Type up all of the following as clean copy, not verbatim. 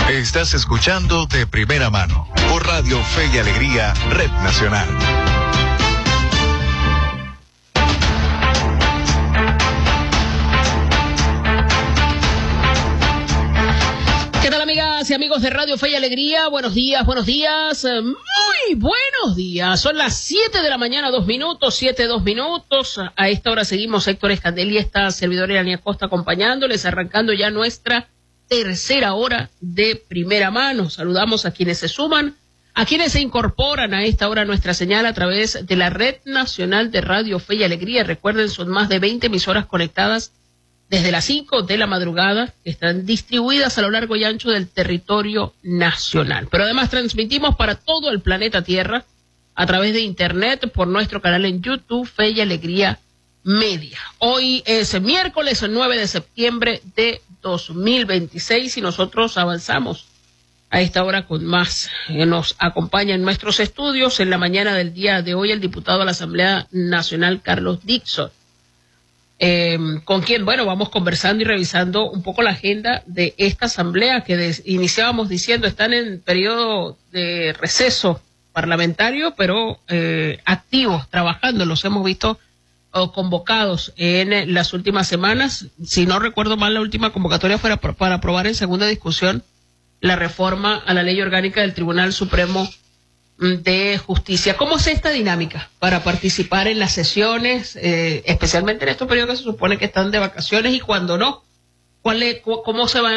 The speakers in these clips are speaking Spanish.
Estás escuchando De Primera Mano por Radio Fe y Alegría, Red Nacional. ¿Qué tal, amigas y amigos de Radio Fe y Alegría? Buenos días, muy buenos días. Son las 7 de la mañana, 2 minutos, 2 minutos. A esta hora seguimos Héctor Escandel y esta servidora Irania Costa acompañándoles, arrancando ya nuestra tercera hora de Primera Mano. Saludamos a quienes se suman, a quienes se incorporan a esta hora a nuestra señal a través de la Red Nacional de Radio Fe y Alegría. Recuerden, son más de 20 emisoras conectadas desde las 5 de la madrugada, que están distribuidas a lo largo y ancho del territorio nacional. Pero además transmitimos para todo el planeta Tierra a través de Internet por nuestro canal en YouTube, Fe y Alegría Media. Hoy es miércoles 9 de septiembre de 2026 y nosotros avanzamos a esta hora con más. Nos acompaña en nuestros estudios en la mañana del día de hoy el diputado a la Asamblea Nacional, Carlos Dixon. Con quien, vamos conversando y revisando un poco la agenda de esta asamblea que iniciábamos diciendo están en periodo de receso parlamentario, pero activos, trabajando. Los hemos visto convocados en las últimas semanas. Si no recuerdo mal, la última convocatoria fue para aprobar en segunda discusión la reforma a la ley orgánica del Tribunal Supremo de Justicia. ¿Cómo es esta dinámica para participar en las sesiones, especialmente en estos periodos que se supone que están de vacaciones y cuando no? ¿Cómo se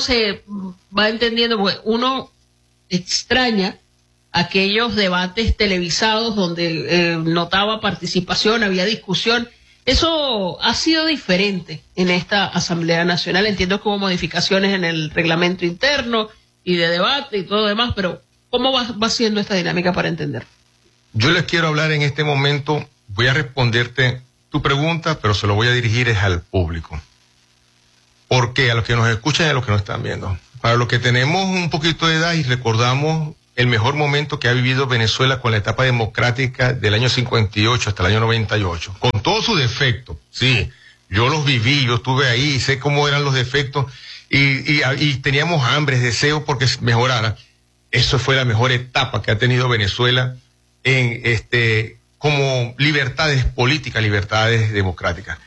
va entendiendo? Pues uno extraña aquellos debates televisados donde notaba participación, había discusión. Eso ha sido diferente en esta Asamblea Nacional. Entiendo que hubo modificaciones en el reglamento interno y de debate y todo lo demás, pero ¿cómo va siendo esta dinámica para entender? Yo les quiero hablar en este momento, voy a responderte tu pregunta, pero se lo voy a dirigir es al público. Porque a los que nos escuchan y a los que nos están viendo. Para los que tenemos un poquito de edad y recordamos el mejor momento que ha vivido Venezuela con la etapa democrática del año 58 hasta el año 98, con todos sus defectos, sí, yo los viví, yo estuve ahí, sé cómo eran los defectos y teníamos hambre, deseo porque mejorara. Eso fue la mejor etapa que ha tenido Venezuela en como libertades políticas, libertades democráticas.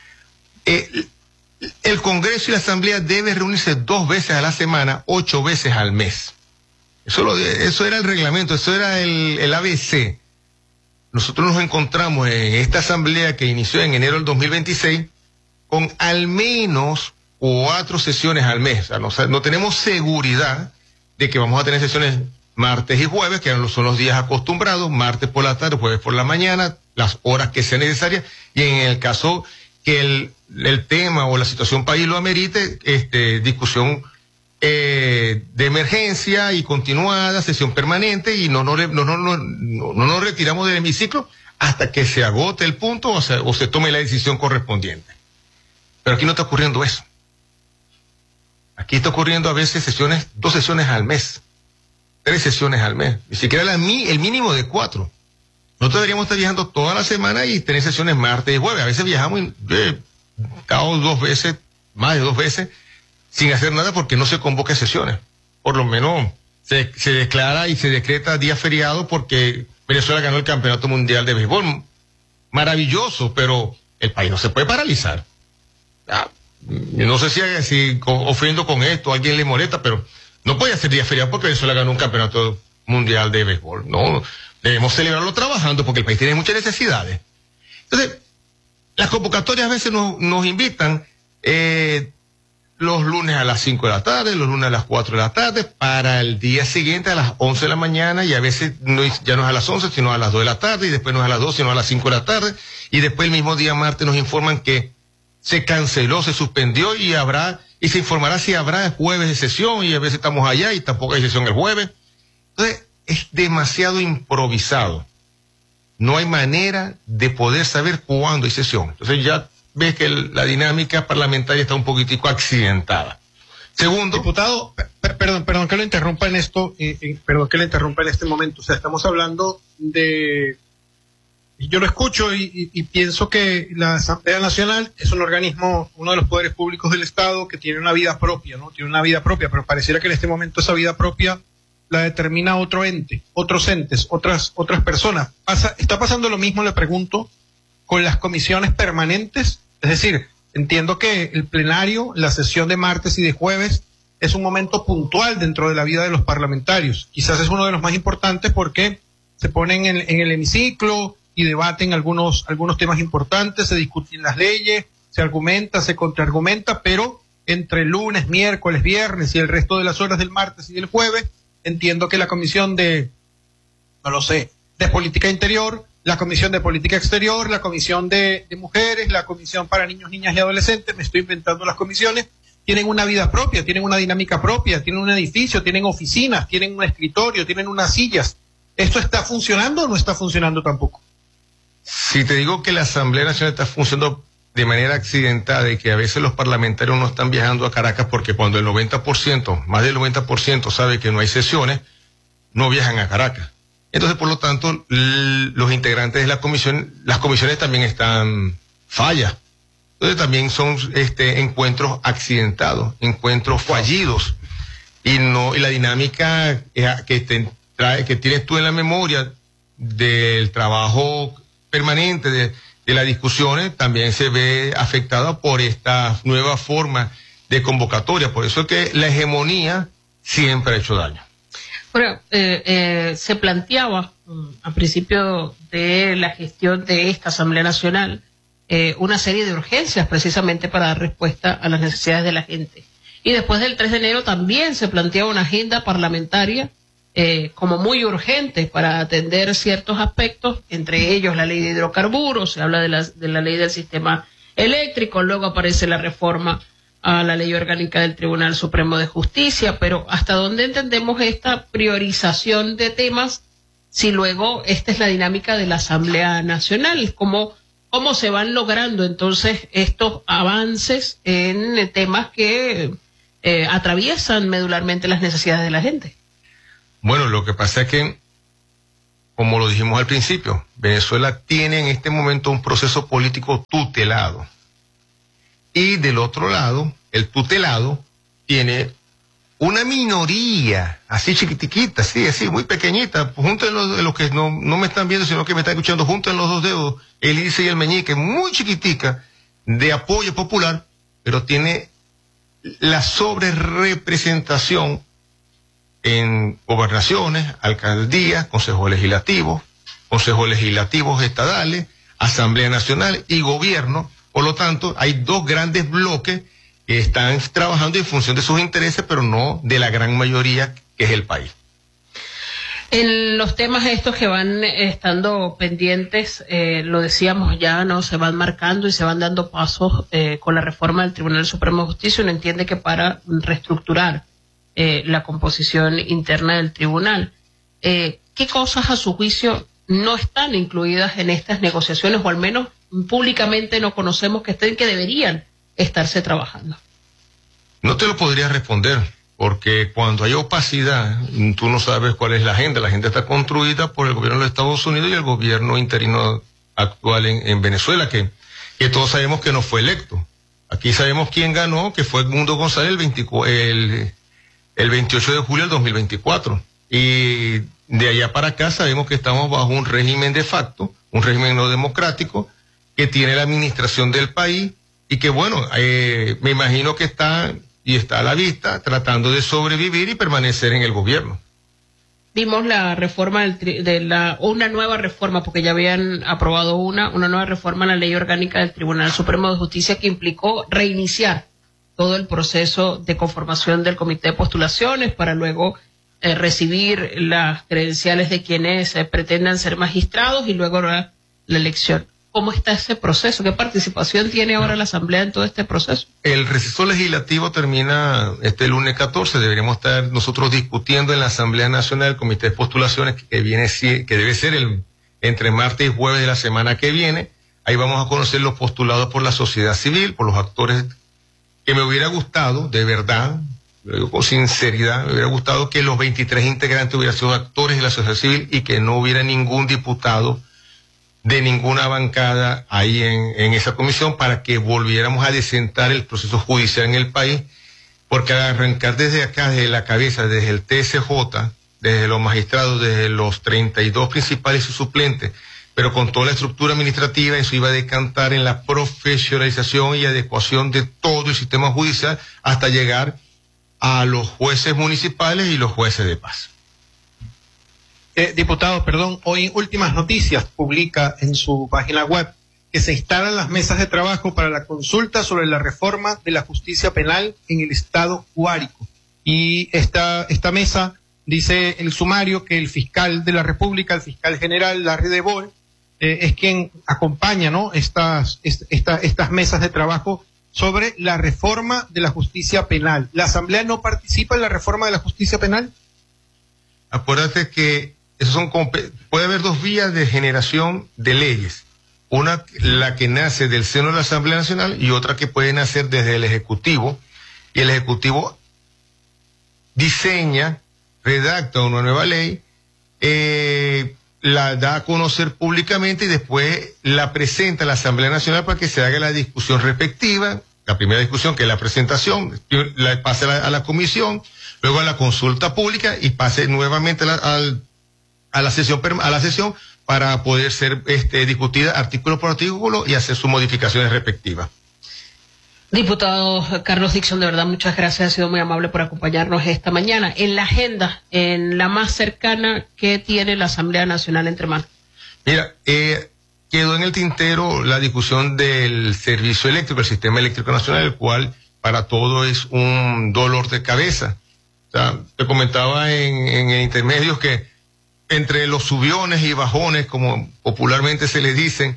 El Congreso y la Asamblea deben reunirse 2 veces a la semana, 8 veces al mes. Eso era el reglamento, eso era el ABC. Nosotros nos encontramos en esta asamblea que inició en enero del 2026 con al menos 4 sesiones al mes. O sea, no tenemos seguridad de que vamos a tener sesiones martes y jueves, que son los días acostumbrados, martes por la tarde, jueves por la mañana, las horas que sean necesarias, y en el caso que el tema o la situación país lo amerite, discusión de emergencia y continuada, sesión permanente, y no nos retiramos del hemiciclo hasta que se agote el punto o se tome la decisión correspondiente. Pero aquí no está ocurriendo eso. Aquí está ocurriendo a veces 2 sesiones al mes, 3 sesiones al mes, ni siquiera el mínimo de 4. Nosotros deberíamos estar viajando toda la semana y tener sesiones martes y jueves. A veces viajamos cada 2 veces, más de 2 veces, sin hacer nada porque no se convoca sesiones. Por lo menos se declara y se decreta día feriado porque Venezuela ganó el Campeonato Mundial de Béisbol. Maravilloso, pero el país no se puede paralizar. No sé si ofrendo con esto, a alguien le molesta, pero no puede hacer día feriado porque Venezuela ganó un Campeonato Mundial de Béisbol. No, debemos celebrarlo trabajando porque el país tiene muchas necesidades. Entonces, las convocatorias a veces nos invitan los lunes a las 5 de la tarde, los lunes a las 4 de la tarde, para el día siguiente a las 11 de la mañana, y a veces ya no es a las 11, sino a las 2 de la tarde, y después no es a las 2, sino a las 5 de la tarde, y después el mismo día martes nos informan que se canceló, se suspendió, y se informará si habrá jueves de sesión, y a veces estamos allá y tampoco hay sesión el jueves. Entonces, es demasiado improvisado. No hay manera de poder saber cuándo hay sesión. Entonces ya ves que la dinámica parlamentaria está un poquitico accidentada. Segundo. Diputado, perdón que lo interrumpa en esto, perdón que le interrumpa en este momento. O sea, estamos hablando de yo lo escucho y pienso que la Asamblea Nacional es un organismo, uno de los poderes públicos del Estado que tiene una vida propia, ¿no? Tiene una vida propia, pero pareciera que en este momento esa vida propia la determina otro ente, otros entes, otras personas. ¿Está pasando lo mismo, le pregunto, con las comisiones permanentes? Es decir, entiendo que el plenario, la sesión de martes y de jueves, es un momento puntual dentro de la vida de los parlamentarios. Quizás es uno de los más importantes porque se ponen en el hemiciclo y debaten algunos temas importantes, se discuten las leyes, se argumenta, se contraargumenta, pero entre lunes, miércoles, viernes y el resto de las horas del martes y del jueves, entiendo que la comisión de política interior, la comisión de política exterior, la comisión de mujeres, la comisión para niños, niñas y adolescentes, me estoy inventando las comisiones, tienen una vida propia, tienen una dinámica propia, tienen un edificio, tienen oficinas, tienen un escritorio, tienen unas sillas. ¿Esto está funcionando o no está funcionando tampoco? Si te digo que la Asamblea Nacional está funcionando de manera accidentada y que a veces los parlamentarios no están viajando a Caracas porque cuando el 90%, más del 90% sabe que no hay sesiones, no viajan a Caracas. Entonces, por lo tanto, los integrantes de la comisión, las comisiones también están fallas. Entonces también son encuentros accidentados, encuentros fallidos. Y la dinámica que tienes tú en la memoria del trabajo permanente, de las discusiones, también se ve afectada por esta nueva forma de convocatoria. Por eso es que la hegemonía siempre ha hecho daño. Bueno, se planteaba a principio de la gestión de esta Asamblea Nacional una serie de urgencias precisamente para dar respuesta a las necesidades de la gente. Y después del 3 de enero también se planteaba una agenda parlamentaria como muy urgente para atender ciertos aspectos, entre ellos la ley de hidrocarburos, se habla de la ley del sistema eléctrico, luego aparece la reforma a la ley orgánica del Tribunal Supremo de Justicia, pero ¿hasta dónde entendemos esta priorización de temas si luego esta es la dinámica de la Asamblea Nacional? ¿Cómo se van logrando entonces estos avances en temas que atraviesan medularmente las necesidades de la gente? Bueno, lo que pasa es que, como lo dijimos al principio, Venezuela tiene en este momento un proceso político tutelado. Y del otro lado, el tutelado tiene una minoría, así chiquitiquita, así, muy pequeñita. Junten los que no me están viendo, sino que me están escuchando, junten los dos dedos, el índice y el meñique, muy chiquitica, de apoyo popular, pero tiene la sobrerepresentación en gobernaciones, alcaldías, consejos legislativos estadales, Asamblea Nacional y gobierno. Por lo tanto, hay dos grandes bloques que están trabajando en función de sus intereses, pero no de la gran mayoría que es el país. En los temas estos que van estando pendientes, lo decíamos ya, ¿no? Se van marcando y se van dando pasos con la reforma del Tribunal Supremo de Justicia. Uno entiende que para reestructurar la composición interna del tribunal, ¿qué cosas a su juicio no están incluidas en estas negociaciones, o al menos públicamente no conocemos que deberían estarse trabajando? No te lo podría responder, porque cuando hay opacidad, tú no sabes cuál es la agenda. La agenda está construida por el gobierno de los Estados Unidos y el gobierno interino actual en Venezuela, que todos sabemos que no fue electo. Aquí sabemos quién ganó, que fue Edmundo González el 28 de julio del 2024. Y de allá para acá sabemos que estamos bajo un régimen de facto, un régimen no democrático, que tiene la administración del país y que, bueno, me imagino que está a la vista tratando de sobrevivir y permanecer en el gobierno. Vimos la reforma una nueva reforma, porque ya habían aprobado una nueva reforma a la ley orgánica del Tribunal Supremo de Justicia que implicó reiniciar todo el proceso de conformación del comité de postulaciones para luego recibir las credenciales de quienes pretendan ser magistrados y luego la elección. ¿Cómo está ese proceso? ¿Qué participación tiene ahora la Asamblea en todo este proceso? El receso legislativo termina este lunes 14. Deberíamos estar nosotros discutiendo en la Asamblea Nacional el comité de postulaciones que debe ser entre martes y jueves de la semana que viene. Ahí vamos a conocer los postulados por la sociedad civil, por los actores, que me hubiera gustado, de verdad, lo digo con sinceridad, me hubiera gustado que los 23 integrantes hubieran sido actores de la sociedad civil y que no hubiera ningún diputado de ninguna bancada ahí en esa comisión para que volviéramos a desentar el proceso judicial en el país, porque al arrancar desde acá, desde la cabeza, desde el TSJ, desde los magistrados, desde los 32 principales y suplentes, pero con toda la estructura administrativa, eso iba a decantar en la profesionalización y adecuación de todo el sistema judicial hasta llegar a los jueces municipales y los jueces de paz. Diputado, hoy Últimas Noticias publica en su página web que se instalan las mesas de trabajo para la consulta sobre la reforma de la justicia penal en el estado Guárico. Y esta mesa dice el sumario que el fiscal de la República, el fiscal general Larry de Boer, es quien acompaña, ¿no?, estas mesas de trabajo sobre la reforma de la justicia penal. ¿La Asamblea no participa en la reforma de la justicia penal? Acuérdate que puede haber dos vías de generación de leyes. Una, la que nace del seno de la Asamblea Nacional, y otra que puede nacer desde el Ejecutivo. Y el Ejecutivo diseña, redacta una nueva ley, la da a conocer públicamente y después la presenta a la Asamblea Nacional para que se haga la discusión respectiva. La primera discusión, que es la presentación, la pase a la comisión, luego a la consulta pública y pase nuevamente a la sesión para poder ser discutida artículo por artículo y hacer sus modificaciones respectivas. Diputado Carlos Dixon, de verdad, muchas gracias. Ha sido muy amable por acompañarnos esta mañana. En la agenda, en la más cercana, ¿qué tiene la Asamblea Nacional entre manos? Mira, quedó en el tintero la discusión del servicio eléctrico, el sistema eléctrico nacional, el cual para todo es un dolor de cabeza. O sea, te comentaba en intermedios que entre los subiones y bajones, como popularmente se le dicen,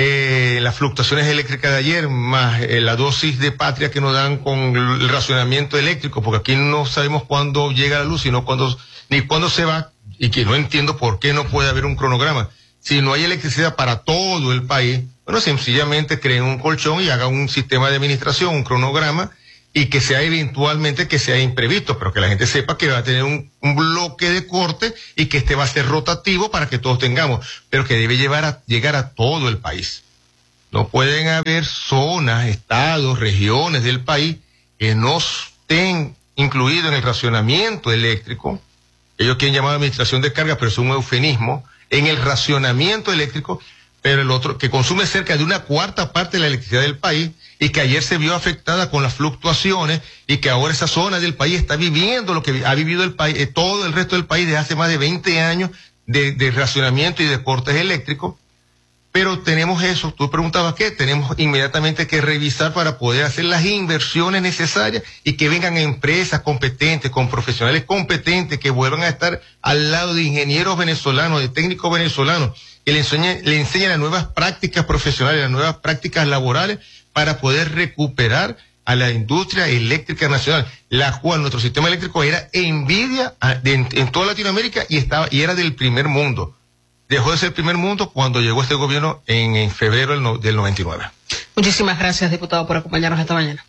las fluctuaciones eléctricas de ayer, más la dosis de patria que nos dan con el racionamiento eléctrico, porque aquí no sabemos cuándo llega la luz, sino ni cuándo se va, y que no entiendo por qué no puede haber un cronograma. Si no hay electricidad para todo el país, bueno, sencillamente creen un colchón y hagan un sistema de administración, un cronograma, y que sea eventualmente que sea imprevisto, pero que la gente sepa que va a tener un bloque de corte y que va a ser rotativo para que todos tengamos, pero que debe llegar a todo el país. No pueden haber zonas, estados, regiones del país que no estén incluidos en el racionamiento eléctrico. Ellos quieren llamar administración de carga, pero es un eufemismo, en el racionamiento eléctrico, pero el otro, que consume cerca de una cuarta parte de la electricidad del país, y que ayer se vio afectada con las fluctuaciones, y que ahora esa zona del país está viviendo lo que ha vivido el país, todo el resto del país desde hace más de 20 años de racionamiento y de cortes eléctricos. Pero tenemos eso, tú preguntabas qué, tenemos inmediatamente que revisar para poder hacer las inversiones necesarias y que vengan empresas competentes, con profesionales competentes, que vuelvan a estar al lado de ingenieros venezolanos, de técnicos venezolanos, que le enseñen las nuevas prácticas profesionales, las nuevas prácticas laborales, para poder recuperar a la industria eléctrica nacional, la cual nuestro sistema eléctrico era envidia en toda Latinoamérica y era del primer mundo. Dejó de ser primer mundo cuando llegó este gobierno en febrero del 99. Muchísimas gracias, diputado, por acompañarnos esta mañana.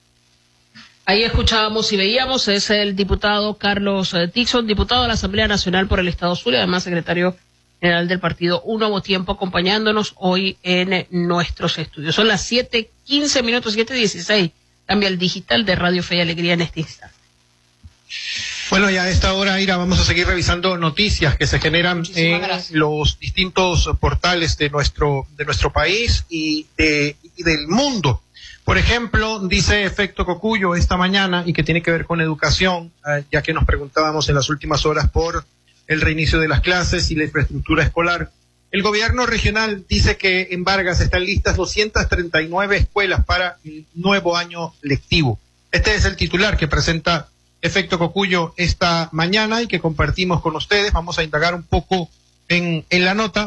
Ahí escuchábamos y veíamos, es el diputado Carlos Dixon, diputado de la Asamblea Nacional por el Estado Zulia, además secretario general del partido Un Nuevo Tiempo, acompañándonos hoy en nuestros estudios. Son las 7:15, 7:16. Cambia el digital de Radio Fe y Alegría en este instante. Bueno, ya a esta hora, Ira, vamos a seguir revisando noticias que se generan en los distintos portales de nuestro país y del mundo. Por ejemplo, dice Efecto Cocuyo esta mañana, y que tiene que ver con educación, ya que nos preguntábamos en las últimas horas por el reinicio de las clases y la infraestructura escolar. El gobierno regional dice que en Vargas están listas 239 escuelas para el nuevo año lectivo. Este es el titular que presenta Efecto Cocuyo esta mañana y que compartimos con ustedes. Vamos a indagar un poco en la nota,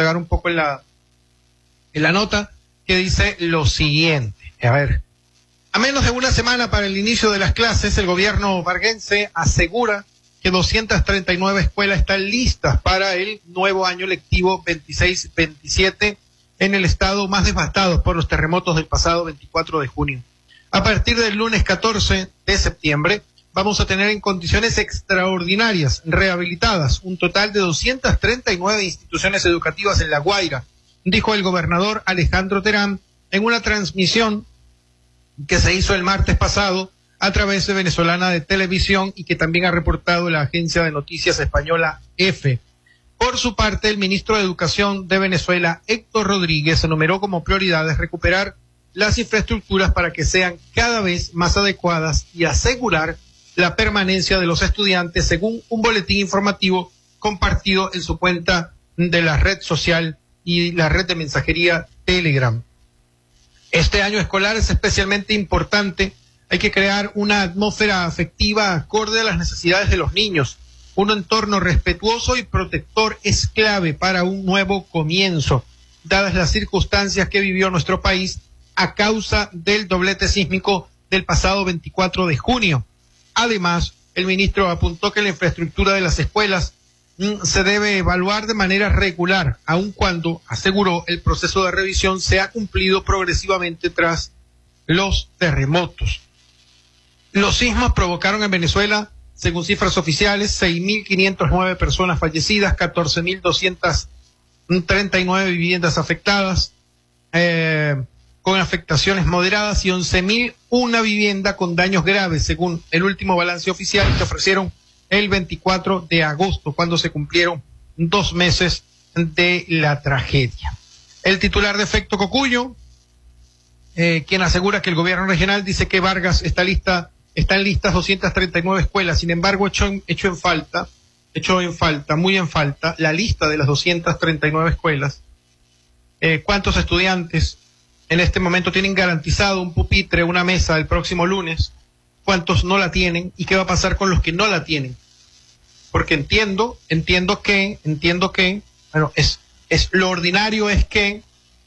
en la nota que dice lo siguiente. A ver, a menos de una semana para el inicio de las clases, el gobierno varguense asegura que 239 escuelas están listas para el nuevo año lectivo 26-27 en el estado más devastado por los terremotos del pasado 24 de junio. A partir del lunes 14 de septiembre, vamos a tener en condiciones extraordinarias rehabilitadas un total de 239 instituciones educativas en La Guaira, dijo el gobernador Alejandro Terán en una transmisión que se hizo el martes pasado a través de Venezolana de Televisión y que también ha reportado la agencia de noticias española EFE. Por su parte, el ministro de Educación de Venezuela, Héctor Rodríguez, enumeró como prioridades recuperar las infraestructuras para que sean cada vez más adecuadas y asegurar la permanencia de los estudiantes, según un boletín informativo compartido en su cuenta de la red social y la red de mensajería Telegram. Este año escolar es especialmente importante. Hay que crear una atmósfera afectiva acorde a las necesidades de los niños. Un entorno respetuoso y protector es clave para un nuevo comienzo, dadas las circunstancias que vivió nuestro país a causa del doblete sísmico del pasado 24 de junio. Además, el ministro apuntó que la infraestructura de las escuelas se debe evaluar de manera regular, aun cuando, aseguró, el proceso de revisión se ha cumplido progresivamente tras los terremotos. Los sismos provocaron en Venezuela, según cifras oficiales, 6.509 personas fallecidas, 14.239 viviendas afectadas, con afectaciones moderadas, y 11.001 vivienda con daños graves, según el último balance oficial que ofrecieron el 24 de agosto, cuando se cumplieron 2 meses de la tragedia. El titular de Efecto Cocuyo, quien asegura que el gobierno regional dice que Vargas están listas 239 escuelas. Sin embargo, echó muy en falta la lista de las 239 escuelas. ¿Cuántos estudiantes en este momento tienen garantizado un pupitre, una mesa el próximo lunes? ¿Cuántos no la tienen? ¿Y qué va a pasar con los que no la tienen? Porque entiendo que, bueno, lo ordinario es que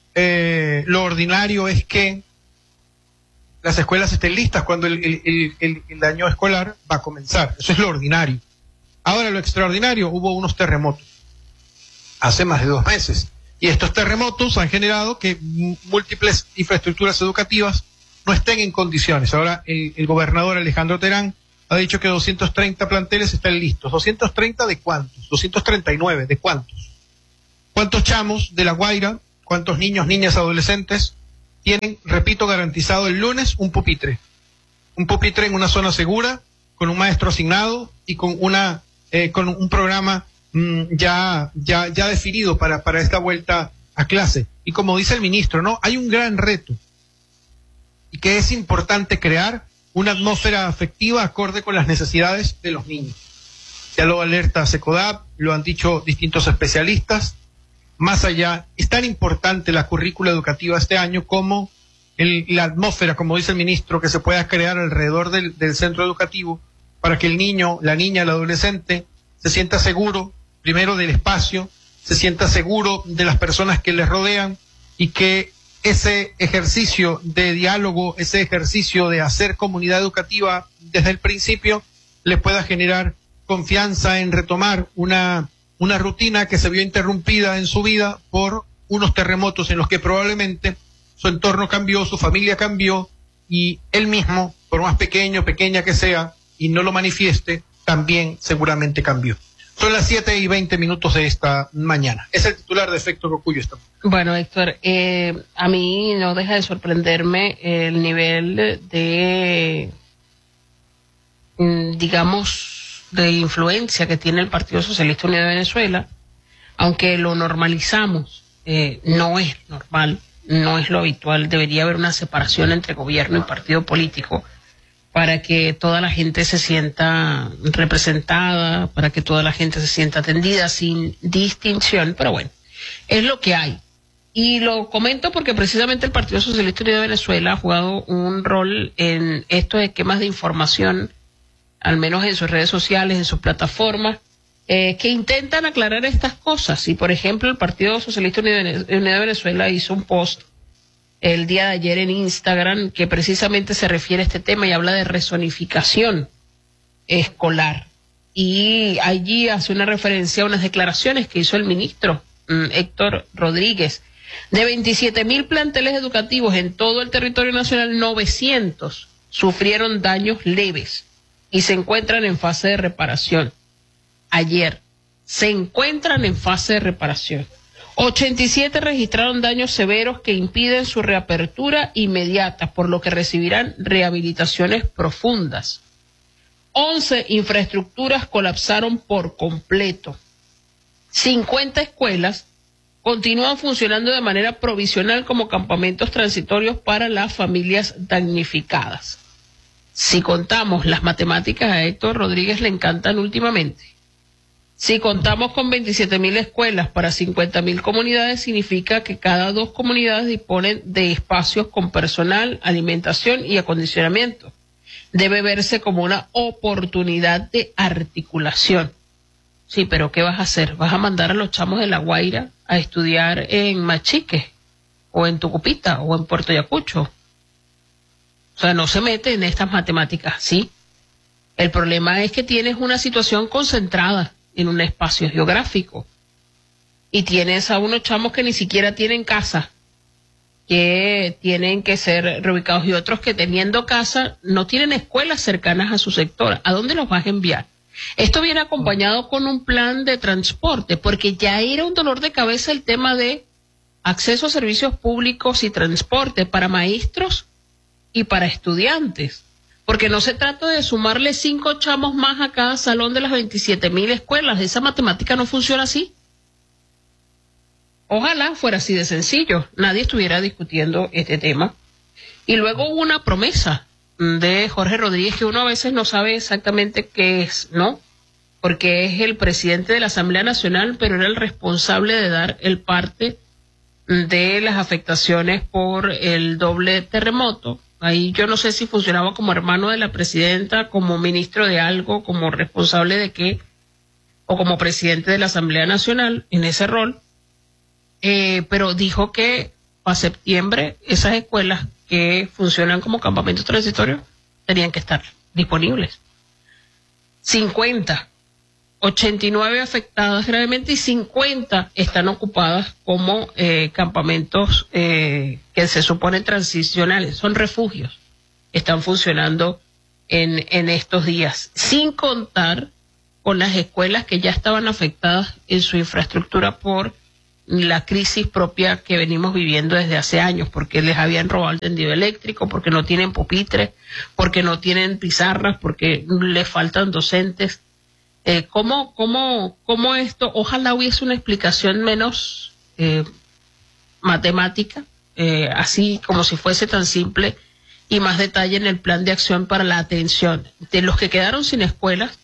las escuelas estén listas cuando el año escolar va a comenzar. Eso es lo ordinario. Ahora, lo extraordinario, hubo unos terremotos hace más de 2 meses. Y estos terremotos han generado que múltiples infraestructuras educativas no estén en condiciones. Ahora, el gobernador Alejandro Terán ha dicho que 230 planteles están listos. ¿230 de cuántos? 239, ¿de cuántos? ¿Cuántos chamos de La Guaira, cuántos niños, niñas, adolescentes tienen, repito, garantizado el lunes un pupitre? Un pupitre en una zona segura, con un maestro asignado y con un programa ya definido para esta vuelta a clase. Y como dice el ministro, ¿no? Hay un gran reto, y que es importante crear una atmósfera afectiva acorde con las necesidades de los niños. Ya lo alerta SECODAP, lo han dicho distintos especialistas. Más allá, es tan importante la currícula educativa este año como la atmósfera, como dice el ministro, que se pueda crear alrededor del centro educativo para que el niño, la niña, el adolescente se sienta seguro, primero del espacio, se sienta seguro de las personas que les rodean, y que ese ejercicio de diálogo, ese ejercicio de hacer comunidad educativa desde el principio, le pueda generar confianza en retomar una rutina que se vio interrumpida en su vida por unos terremotos en los que probablemente su entorno cambió, su familia cambió, y él mismo, por más pequeña que sea, y no lo manifieste, también seguramente cambió. Son las 7:20 de esta mañana. Es el titular de Efecto Cocuyo esta mañana. Bueno, Héctor, a mí no deja de sorprenderme el nivel de, digamos, de influencia que tiene el Partido Socialista Unido de Venezuela, aunque lo normalizamos, no es normal, no es lo habitual. Debería haber una separación entre gobierno y partido político para que toda la gente se sienta representada, para que toda la gente se sienta atendida sin distinción, pero bueno, es lo que hay. Y lo comento porque precisamente el Partido Socialista Unido de Venezuela ha jugado un rol en estos esquemas de información, al menos en sus redes sociales, en sus plataformas, que intentan aclarar estas cosas. Y por ejemplo, el Partido Socialista Unido de Venezuela hizo un post el día de ayer en Instagram que precisamente se refiere a este tema y habla de rezonificación escolar. Y allí hace una referencia a unas declaraciones que hizo el ministro Héctor Rodríguez. De 27.000 planteles educativos en todo el territorio nacional, 900 sufrieron daños leves y se encuentran en fase de reparación. Ayer se encuentran en fase de reparación. 87 registraron daños severos que impiden su reapertura inmediata, por lo que recibirán rehabilitaciones profundas. 11 infraestructuras colapsaron por completo. 50 escuelas continúan funcionando de manera provisional como campamentos transitorios para las familias damnificadas. Si contamos las matemáticas, a Héctor Rodríguez le encantan últimamente. Si contamos con 27.000 escuelas para 50.000 comunidades, significa que cada 2 comunidades disponen de espacios con personal, alimentación y acondicionamiento. Debe verse como una oportunidad de articulación. Sí, pero ¿qué vas a hacer? ¿Vas a mandar a los chamos de La Guaira a estudiar en Machique, o en Tucupita, o en Puerto Ayacucho? O sea, no se mete en estas matemáticas, ¿sí? El problema es que tienes una situación concentrada en un espacio geográfico y tienes a unos chamos que ni siquiera tienen casa, que tienen que ser reubicados, y otros que teniendo casa no tienen escuelas cercanas a su sector. ¿A dónde los vas a enviar? Esto viene acompañado con un plan de transporte, porque ya era un dolor de cabeza el tema de acceso a servicios públicos y transporte para maestros y para estudiantes. Porque no se trata de sumarle 5 chamos más a cada salón de las 27.000 escuelas. Esa matemática no funciona así. Ojalá fuera así de sencillo. Nadie estuviera discutiendo este tema. Y luego hubo una promesa de Jorge Rodríguez que uno a veces no sabe exactamente qué es, ¿no? Porque es el presidente de la Asamblea Nacional, pero era el responsable de dar el parte de las afectaciones por el doble terremoto. Ahí yo no sé si funcionaba como hermano de la presidenta, como ministro de algo, como responsable de qué, o como presidente de la Asamblea Nacional en ese rol, pero dijo que para septiembre esas escuelas que funcionan como campamentos transitorios tenían que estar disponibles. 89 afectadas gravemente y 50 están ocupadas como campamentos que se suponen transicionales, son refugios, están funcionando en estos días, sin contar con las escuelas que ya estaban afectadas en su infraestructura por la crisis propia que venimos viviendo desde hace años, porque les habían robado el tendido eléctrico, porque no tienen pupitres, porque no tienen pizarras, porque les faltan docentes. ¿Cómo esto? Ojalá hubiese una explicación menos matemática, así como si fuese tan simple, y más detalle en el plan de acción para la atención de los que quedaron sin escuelas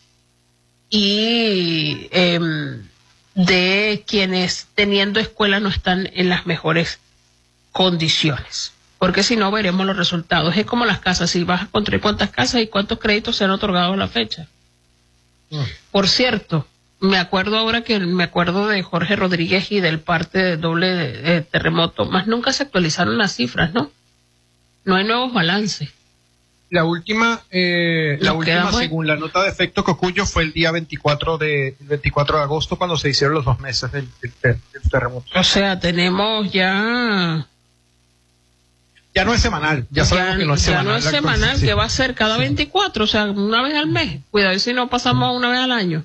y de quienes teniendo escuela no están en las mejores condiciones. Porque si no, veremos los resultados. Es como las casas, si vas a construir cuántas casas y cuántos créditos se han otorgado a la fecha. Por cierto, me acuerdo de Jorge Rodríguez y del parte de doble terremoto, más nunca se actualizaron las cifras, ¿no? No hay nuevos balances. La última según la nota de efecto Cocuyo, fue el día 24 de agosto, cuando se hicieron los 2 meses del terremoto. O sea, tenemos ya no es semanal, ya sabemos que no es semanal. Ya no es semanal, que va a ser cada 24, o sea, una vez al mes. Cuidado si no pasamos una vez al año.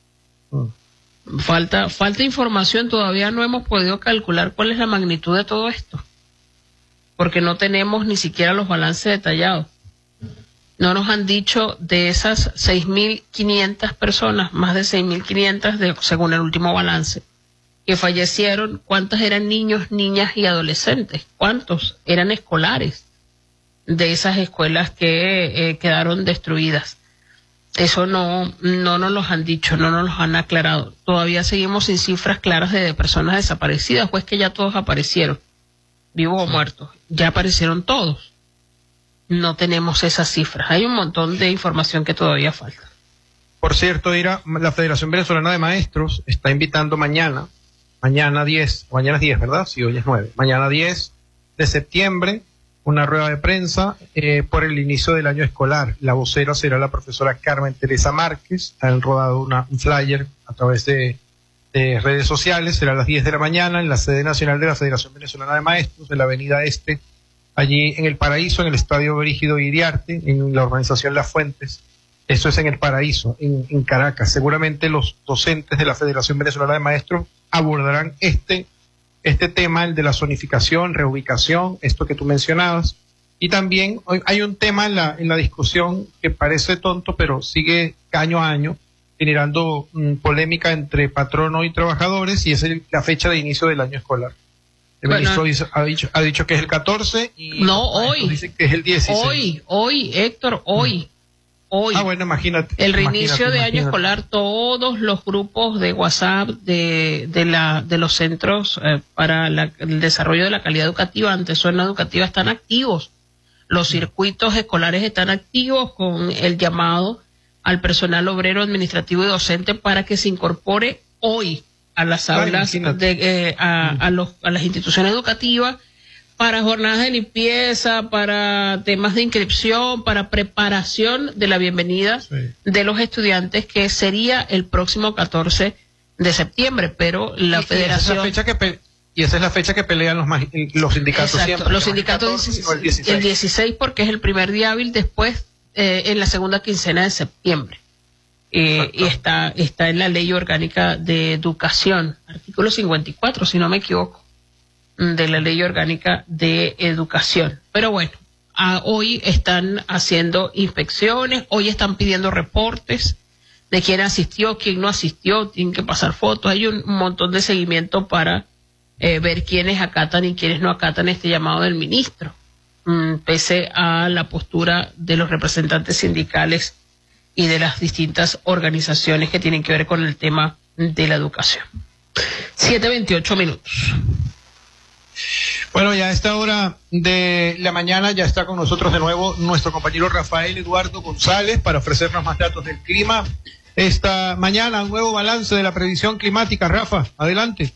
Falta información, todavía no hemos podido calcular cuál es la magnitud de todo esto, porque no tenemos ni siquiera los balances detallados. No nos han dicho de esas 6.500 personas, más de 6.500 según el último balance, que fallecieron, cuántas eran niños, niñas y adolescentes, cuántos eran escolares de esas escuelas que quedaron destruidas. Eso no nos lo han dicho, no nos lo han aclarado. Todavía seguimos sin cifras claras de personas desaparecidas, pues que ya todos aparecieron, vivos o muertos, ya aparecieron todos. No tenemos esas cifras, hay un montón de información que todavía falta. Por cierto, Ira, la Federación Venezolana de Maestros está invitando mañana es 10, ¿verdad? Sí, hoy es 9. Mañana 10 de septiembre, una rueda de prensa por el inicio del año escolar. La vocera será la profesora Carmen Teresa Márquez. Han rodado un flyer a través de redes sociales. Será a las 10 de la mañana en la sede nacional de la Federación Venezolana de Maestros, en la avenida Este, allí en El Paraíso, en el Estadio Brígido Iriarte, en la urbanización Las Fuentes. Eso es en El Paraíso, en Caracas. Seguramente los docentes de la Federación Venezolana de Maestros abordarán este este tema, el de la zonificación, reubicación, esto que tú mencionabas. Y también hoy hay un tema en la discusión que parece tonto, pero sigue año a año generando polémica entre patrono y trabajadores, y es la fecha de inicio del año escolar. El ministro ha dicho que es el 14 y no, hoy dicen que es el 16. Hoy, Héctor, hoy. Ah, bueno, imagínate. El reinicio de año escolar, todos los grupos de WhatsApp de los centros para el desarrollo de la calidad educativa ante zona educativa están activos. Los circuitos escolares están activos con el llamado al personal obrero, administrativo y docente para que se incorpore hoy a las aulas, a las instituciones educativas, para jornadas de limpieza, para temas de inscripción, para preparación de la bienvenida de los estudiantes, que sería el próximo 14 de septiembre, pero la federación... Y esa es la fecha que pelean los sindicatos. Exacto, siempre. Los sindicatos el 16 porque es el primer día hábil, después en la segunda quincena de septiembre. Y está en la Ley Orgánica de Educación, artículo 54, si no me equivoco, de la Ley Orgánica de Educación. Pero bueno, hoy están haciendo inspecciones, hoy están pidiendo reportes de quién asistió, quién no asistió, tienen que pasar fotos, hay un montón de seguimiento para ver quiénes acatan y quiénes no acatan este llamado del ministro, pese a la postura de los representantes sindicales y de las distintas organizaciones que tienen que ver con el tema de la educación. 7:28 minutos. Bueno, ya a esta hora de la mañana ya está con nosotros de nuevo nuestro compañero Rafael Eduardo González para ofrecernos más datos del clima. Esta mañana un nuevo balance de la predicción climática. Rafa, adelante.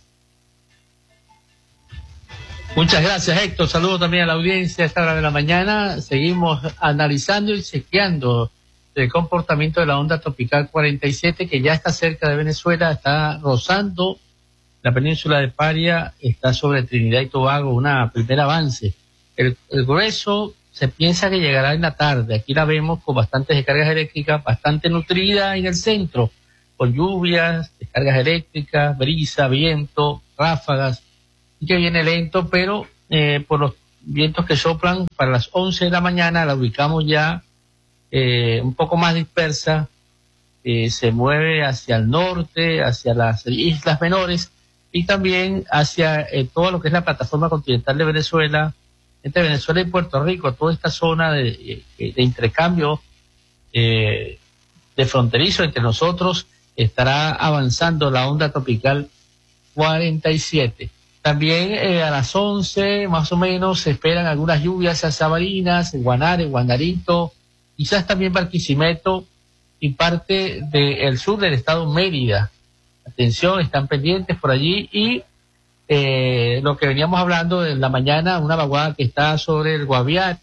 Muchas gracias, Héctor. Saludos también a la audiencia a esta hora de la mañana. Seguimos analizando y chequeando el comportamiento de la onda tropical 47, que ya está cerca de Venezuela, está rozando la península de Paria, está sobre Trinidad y Tobago, un primer avance. El grueso se piensa que llegará en la tarde. Aquí la vemos con bastantes descargas eléctricas, bastante nutrida en el centro, con lluvias, descargas eléctricas, brisa, viento, ráfagas, y que viene lento, pero por los vientos que soplan para las 11 de la mañana la ubicamos ya un poco más dispersa, se mueve hacia el norte, hacia las islas menores y también hacia todo lo que es la plataforma continental de Venezuela, entre Venezuela y Puerto Rico, toda esta zona de intercambio de fronterizo entre nosotros, estará avanzando la onda tropical 47. También a las 11 más o menos se esperan algunas lluvias en Sabarinas, en Guanare, en Guanarito, quizás también Barquisimeto y parte del sur del estado Mérida. Atención, están pendientes por allí. Y lo que veníamos hablando en la mañana, una vaguada que está sobre el Guaviare.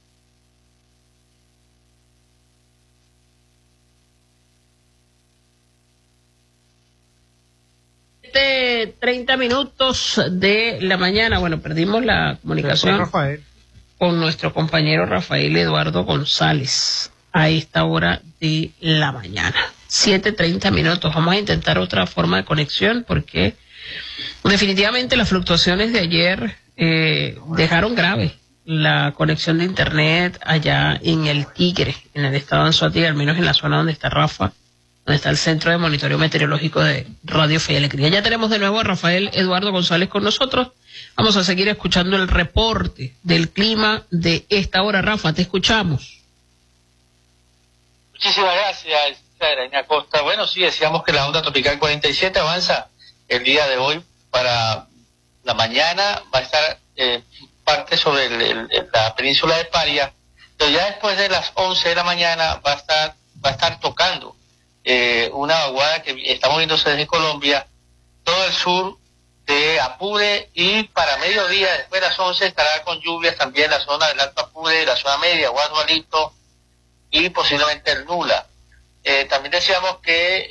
30 minutos de la mañana. Bueno, perdimos la comunicación con nuestro compañero Rafael Eduardo González a esta hora de la mañana. 7:30 minutos. Vamos a intentar otra forma de conexión porque definitivamente las fluctuaciones de ayer dejaron grave la conexión de internet allá en el Tigre, en el estado de Anzoátegui, al menos en la zona donde está Rafa, donde está el Centro de Monitoreo Meteorológico de Radio Fe y Alegría. Ya tenemos de nuevo a Rafael Eduardo González con nosotros. Vamos a seguir escuchando el reporte del clima de esta hora. Rafa, te escuchamos. Muchísimas gracias, Araña Costa. Bueno, sí, decíamos que la onda tropical 47 avanza el día de hoy para la mañana, va a estar parte sobre la península de Paria, pero ya después de las 11 de la mañana va a estar tocando una vaguada que está moviéndose desde Colombia, todo el sur de Apure, y para mediodía, después de las 11, estará con lluvias también la zona del Alto Apure, la zona media, Guadualito y posiblemente el Nula. También decíamos que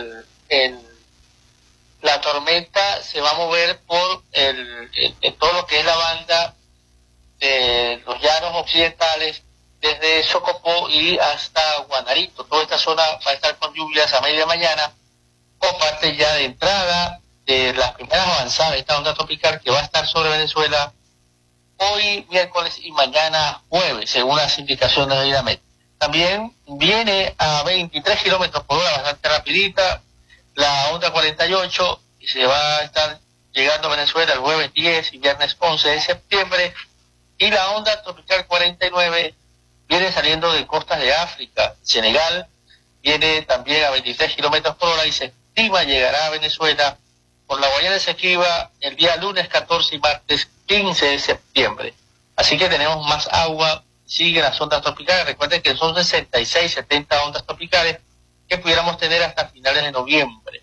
la tormenta se va a mover por todo lo que es la banda de los llanos occidentales, desde Socopó y hasta Guanarito. Toda esta zona va a estar con lluvias a media mañana, o parte ya de entrada de las primeras avanzadas de esta onda tropical que va a estar sobre Venezuela hoy miércoles y mañana jueves, según las indicaciones de INAMED. También viene a 23 kilómetros por hora, bastante rapidita, la onda 48, y se va a estar llegando a Venezuela el jueves 10 y viernes 11 de septiembre, y la onda tropical 49 viene saliendo de costas de África, Senegal, viene también a 23 kilómetros por hora y se estima llegará a Venezuela por la Guayana Esequiba el día lunes 14 y martes 15 de septiembre. Así que tenemos más agua, siguen las ondas tropicales. Recuerden que son 66, 70 ondas tropicales que pudiéramos tener hasta finales de noviembre.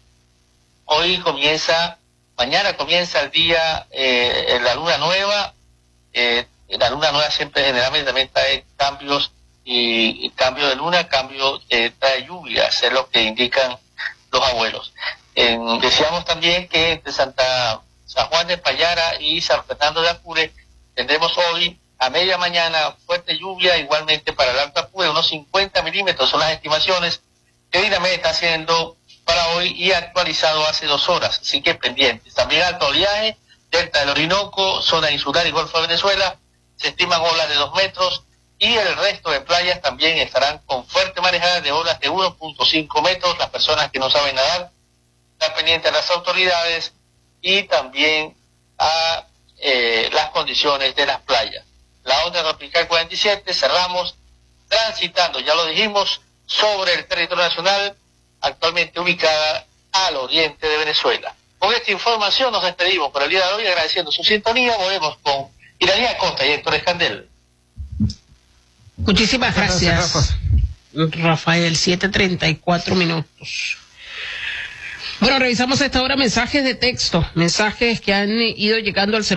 Mañana comienza el día, la luna nueva. La luna nueva siempre generalmente también trae cambios, y cambio de luna, trae lluvias, es lo que indican los abuelos. Decíamos también que entre San Juan de Payara y San Fernando de Apure tendremos hoy a media mañana fuerte lluvia, igualmente para el Alto Apure, unos 50 milímetros son las estimaciones que Dinamé está haciendo para hoy y actualizado hace 2 horas, así que pendientes. También alto oleaje, delta del Orinoco, zona insular y Golfo de Venezuela, se estiman olas de 2 metros y el resto de playas también estarán con fuerte marejada de olas de 1.5 metros. Las personas que no saben nadar están pendientes a las autoridades y también a las condiciones de las playas. La onda tropical 47 cerramos transitando, ya lo dijimos, sobre el territorio nacional, actualmente ubicada al oriente de Venezuela. Con esta información nos despedimos por el día de hoy, agradeciendo su sintonía. Volvemos con Iraní Acosta y Héctor Escandel. Muchísimas gracias, Rafael. 7:34 minutos. Bueno, revisamos a esta hora mensajes de texto, mensajes que han ido llegando al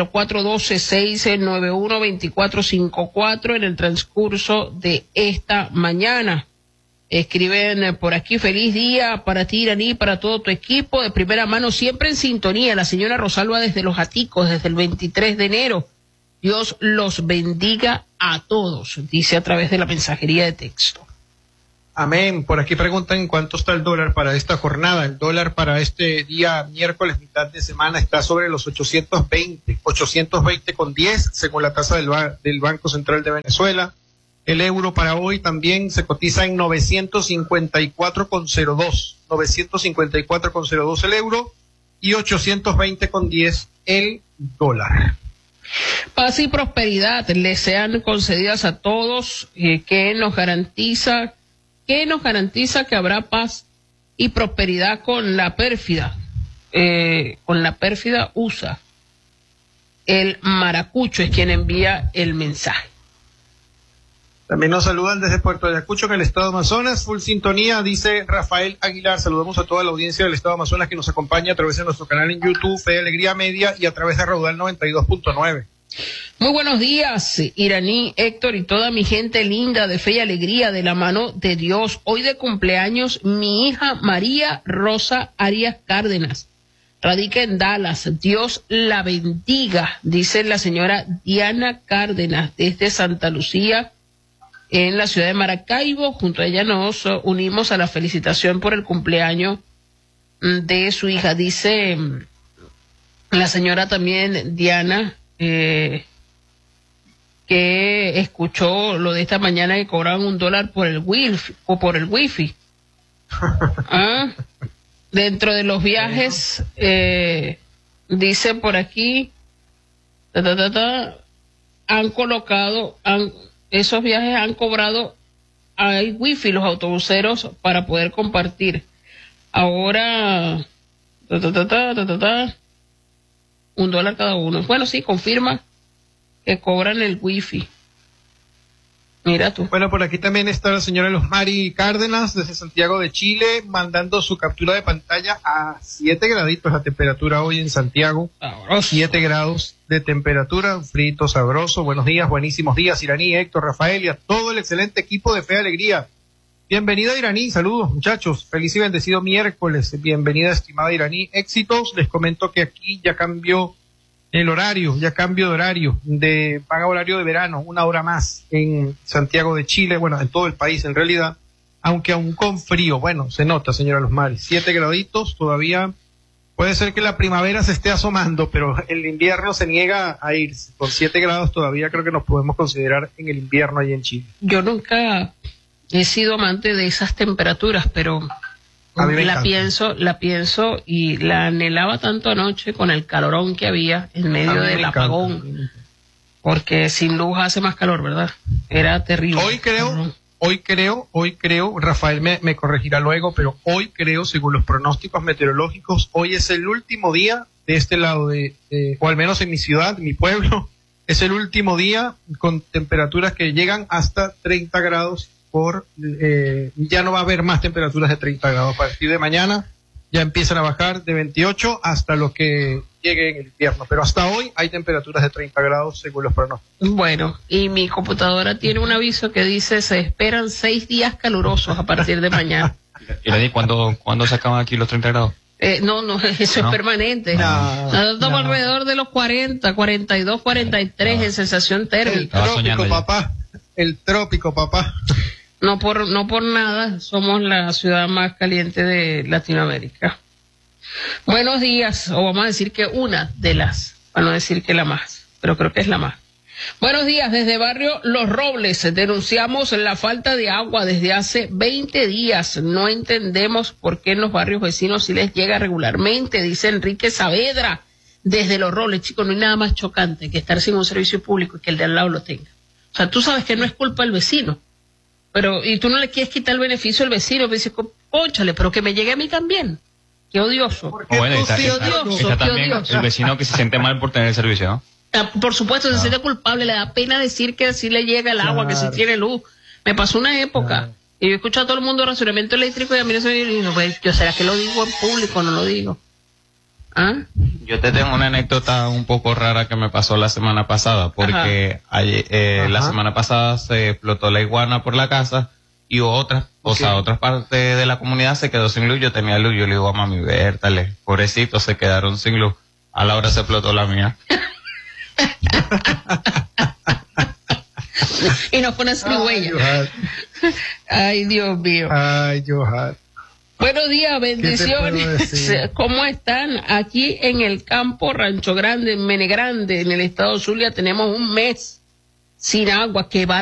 0412-691-2454 en el transcurso de esta mañana. Escriben por aquí: feliz día para ti, Iraní, para todo tu equipo, de primera mano, siempre en sintonía. La señora Rosalba desde Los Aticos, desde el 23 de enero. Dios los bendiga a todos, dice a través de la mensajería de texto. Amén. Por aquí preguntan cuánto está el dólar para esta jornada. El dólar para este día miércoles, mitad de semana, está sobre los 820,10 según la tasa del Banco Central de Venezuela. El euro para hoy también se cotiza en 954,02. 954,02 el euro y 820,10 el dólar. Paz y prosperidad les sean concedidas a todos, que nos garantiza que habrá paz y prosperidad con la pérfida USA. El Maracucho es quien envía el mensaje. También nos saludan desde Puerto Ayacucho, en el estado de Amazonas. Full sintonía, dice Rafael Aguilar. Saludamos a toda la audiencia del estado de Amazonas que nos acompaña a través de nuestro canal en YouTube, Fe y Alegría Media, y a través de Raudal 92.9. Muy buenos días, Iraní, Héctor y toda mi gente linda de Fe y Alegría, de la mano de Dios. Hoy de cumpleaños mi hija María Rosa Arias Cárdenas. Radica en Dallas. Dios la bendiga, dice la señora Diana Cárdenas, desde Santa Lucía, en la ciudad de Maracaibo. Junto a ella nos unimos a la felicitación por el cumpleaños de su hija. Dice la señora también Diana que escuchó lo de esta mañana, que cobraban $1 por el wifi. Dentro de los viajes, dice por aquí, esos viajes han cobrado, hay wifi los autobuseros para poder compartir. Ahora, $1 cada uno. Bueno, sí, confirma que cobran el wifi. Mira tú. Bueno, por aquí también está la señora Luzmari Cárdenas, desde Santiago de Chile, mandando su captura de pantalla a 7 graditos la temperatura hoy en Santiago. Sabroso. 7 grados de temperatura, frito, sabroso. Buenos días, buenísimos días, Iraní, Héctor, Rafael y a todo el excelente equipo de Fe y Alegría. Bienvenida, Iraní, saludos muchachos, feliz y bendecido miércoles. Bienvenida, estimada Iraní, éxitos. Les comento que aquí ya cambió el horario, van a horario de verano, 1 hora más en Santiago de Chile, bueno, en todo el país en realidad, aunque aún con frío. Bueno, se nota, señora Luzmari, 7 graditos, todavía Puede ser que la primavera se esté asomando, pero el invierno se niega a irse. Con 7 grados todavía creo que nos podemos considerar en el invierno allí en Chile. Yo nunca he sido amante de esas temperaturas, pero A mí me la encanta. pienso y la anhelaba tanto anoche con el calorón que había en A medio mí me del encanta. apagón, porque sin luz hace más calor, ¿verdad? Era terrible. Hoy creo, Rafael me corregirá luego, pero hoy creo, según los pronósticos meteorológicos, hoy es el último día de este lado o al menos en mi ciudad, mi pueblo, es el último día con temperaturas que llegan hasta 30 grados ya no va a haber más temperaturas de 30 grados. A partir de mañana ya empiezan a bajar de 28 hasta lo que llegue en el invierno, pero hasta hoy hay temperaturas de 30 grados según los pronósticos. Bueno, y mi computadora tiene un aviso que dice se esperan 6 días calurosos a partir de mañana. ¿Y le di cuándo se acaban aquí los 30 grados? No, eso ¿No? es permanente. No, Estamos alrededor de los 40, 42, 43 en sensación El térmica. Estaba soñando trópico, ya. papá. El trópico, papá. No por nada, somos la ciudad más caliente de Latinoamérica. Buenos días, o vamos a decir que una de las, para no decir que la más, pero creo que es la más. Buenos días, desde barrio Los Robles denunciamos la falta de agua desde hace 20 días. No entendemos por qué en los barrios vecinos sí les llega regularmente, dice Enrique Saavedra, desde Los Robles. Chicos, no hay nada más chocante que estar sin un servicio público y que el de al lado lo tenga. O sea, tú sabes que no es culpa del vecino, y tú no le quieres quitar el beneficio al vecino, pero dices, cónchale, pero que me llegue a mí también. Qué odioso. Bueno, está también odioso. el vecino que se siente mal por tener el servicio, ¿no? Por supuesto, se siente culpable, le da pena decir que así le llega el agua, que si tiene luz. Me pasó una época, y yo he escuchado a todo el mundo racionamiento eléctrico, y a mí no se me dice, pues, yo será que lo digo en público, no lo digo. ¿Ah? Yo te tengo una anécdota un poco rara que me pasó la semana pasada, porque la semana pasada se explotó la iguana por la casa y otras partes de la comunidad se quedó sin luz. Yo tenía luz, yo le digo a mami, vértale, pobrecitos, se quedaron sin luz. A la hora se explotó la mía. Y nos pones mi huella. Ay, Dios mío. Ay, Johan. Buenos días, bendiciones. ¿Cómo están? Aquí en el campo Rancho Grande, en Mene Grande, en el estado Zulia, tenemos un mes sin agua. ¡Qué